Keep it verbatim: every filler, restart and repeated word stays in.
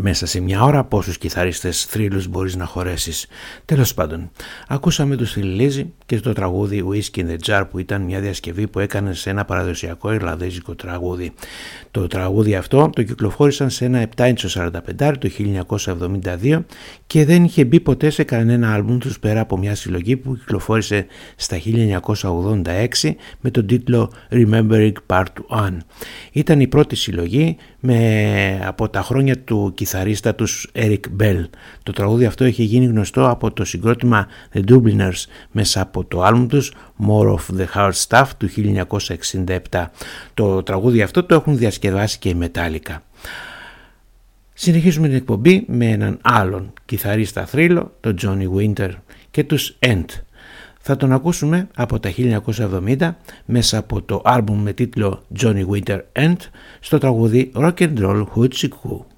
μέσα σε μια ώρα πόσους κιθαρίστες θρύλους μπορείς να χωρέσεις. Τέλος πάντων, ακούσαμε τους Thin Lizzy και το τραγούδι Whiskey in the Jar, που ήταν μια διασκευή που έκανε σε ένα παραδοσιακό ιρλανδέζικο τραγούδι. Το τραγούδι αυτό το κυκλοφόρησαν σε ένα επτά ίντσο σαράντα πέντε το χίλια εννιακόσια εβδομήντα δύο και δεν είχε μπει ποτέ σε κανένα άλμπουμ τους πέρα από μια συλλογή που κυκλοφόρησε στα χίλια εννιακόσια ογδόντα έξι με τον τίτλο Remembering Part ένα. Ήταν η πρώτη συλλογή με, από τα χρόνια του κιθαρίστα τους Eric Bell. Το τραγούδι αυτό είχε γίνει γνωστό από το συγκρότημα The Dubliners μέσα από το άλμπουμ τους More of the Hard Stuff του χίλια εννιακόσια εξήντα επτά. Το τραγούδι αυτό το έχουν διασκευάσει και οι Metallica. Συνεχίζουμε την εκπομπή με έναν άλλον κιθαρίστα θρύλο, τον Johnny Winter και τους End. Θα τον ακούσουμε από τα χίλια εννιακόσια εβδομήντα μέσα από το άλμπουμ με τίτλο Johnny Winter End στο τραγούδι Rock and Roll Hoochie Coo.